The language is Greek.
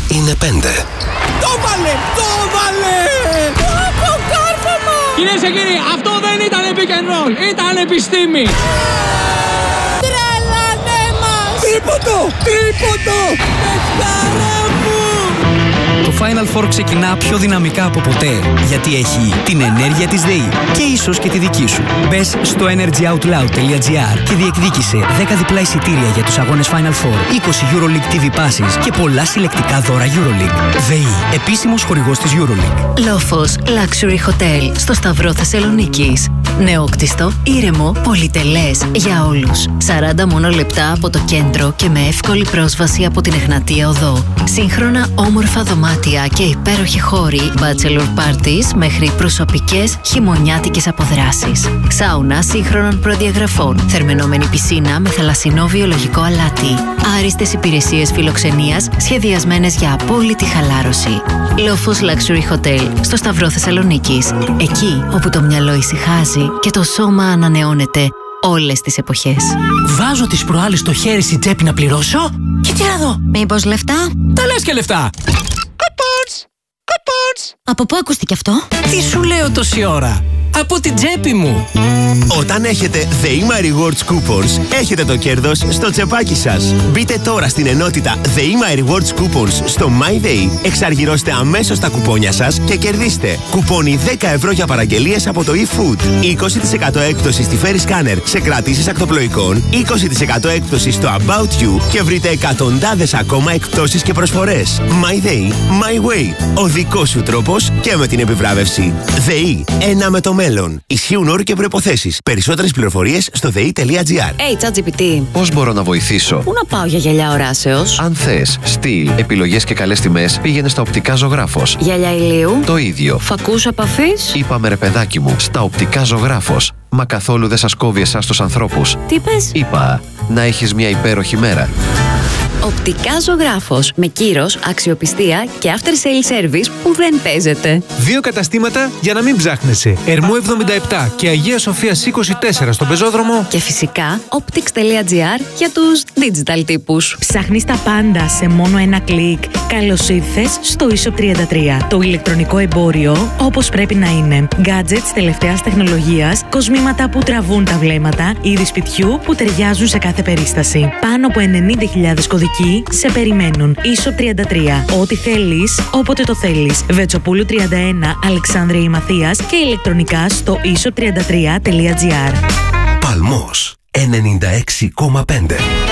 είναι 5. Το βάλε! Το βάλε! Το κάρφωμα! Κυρίες και κύριοι, αυτό δεν ήταν pick and roll, ήταν επιστήμη! Τρελάνε μας! Τρίποντο! Πεχτάρα μου! Το Final Four ξεκινά πιο δυναμικά από ποτέ, γιατί έχει την ενέργεια της ΔΕΗ και ίσως και τη δική σου. Μπες στο energyoutloud.gr και διεκδίκησε 10 διπλά εισιτήρια για τους αγώνες Final Four, 20 EuroLeague TV passes και πολλά συλλεκτικά δώρα EuroLeague. ΔΕΗ, επίσημος χορηγός της EuroLeague. Λόφος Luxury Hotel στο Σταυρό Θεσσαλονίκης. Νεόκτιστο, ήρεμο, πολυτελές για όλους. 40 μόνο λεπτά από το κέντρο και με εύκολη πρόσβαση από την Εχνατία Οδό. Σύγχρονα όμορφα δωμάτια και υπέροχοι χώροι, bachelor parties μέχρι προσωπικές χειμωνιάτικες αποδράσεις. Σάουνα σύγχρονων προδιαγραφών, θερμαινόμενη πισίνα με θαλασσινό βιολογικό αλάτι. Άριστες υπηρεσίες φιλοξενίας σχεδιασμένες για απόλυτη χαλάρωση. Λόφος Luxury Hotel στο Σταυρό Θεσσαλονίκης. Εκεί όπου το μυαλό ησυχάζει και το σώμα ανανεώνεται όλες τις εποχές. Βάζω τις προάλλες το χέρι στην τσέπη να πληρώσω και τι να δω. Μήπως λεφτά? Τα λες και λεφτά. Από πού ακούστηκε αυτό? Τι σου λέω τόση ώρα? Από την τσέπη μου. Όταν έχετε ΔΕΗ My Rewards Coupons, έχετε το κέρδος στο τσεπάκι σας. Μπείτε τώρα στην ενότητα ΔΕΗ My Rewards Coupons στο MyDEI, εξαργυρώστε αμέσως τα κουπόνια σας και κερδίστε κουπόνι 10 ευρώ για παραγγελίες από το eFood, 20% έκπτωση στη Ferry Scanner σε κρατήσεις ακτοπλοϊκών, 20% έκπτωση στο About You και βρείτε εκατοντάδες ακόμα εκπτώσεις και προσφορές. MyDEI, My Way, ο δικός σου τρόπος και με την επιβράβευση. ΔΕΗ, ένα με το μέλλον. Ισχύουν όροι και προϋποθέσεις. Περισσότερες πληροφορίες στο dei.gr. ChatGPT. Πώς μπορώ να βοηθήσω? Πού να πάω για γυαλιά οράσεως? Αν θες στυλ, επιλογές και καλές τιμές, πήγαινε στα Οπτικά Ζωγράφος. Γυαλιά ηλίου? Το ίδιο. Φακούς επαφής? Είπαμε ρε παιδάκι μου, στα Οπτικά Ζωγράφος. Μα καθόλου δεν σας κόβει εσάς τους ανθρώπους. Τι πες? Είπα, να έχεις μια υπέροχη μέρα. Οπτικά Ζωγράφος. Με κύρος, αξιοπιστία και after sale service που δεν παίζεται. 2 καταστήματα για να μην ψάχνεσαι. Ερμού 77 και Αγία Σοφίας 24 στον Πεζόδρομο. Και φυσικά optics.gr για τους digital τύπους. Ψάχνεις τα πάντα σε μόνο ένα κλικ. Καλώς ήρθες στο eShop 33. Το ηλεκτρονικό εμπόριο όπως πρέπει να είναι. Gadgets τελευταίας τεχνολογίας, κοσμήματα που τραβούν τα βλέμματα, είδη σπιτιού που ταιριάζουν σε κάθε περίσταση. Πάνω από 90.000 κωδικοί σε περιμένουν. eShop 33. Ό,τι θέλεις, όποτε το θέλεις. Βετσοπούλου 31, Αλεξάνδρεια Μαθίας και ηλεκτρονικά στο eShop33.gr. Παλμός 96,5.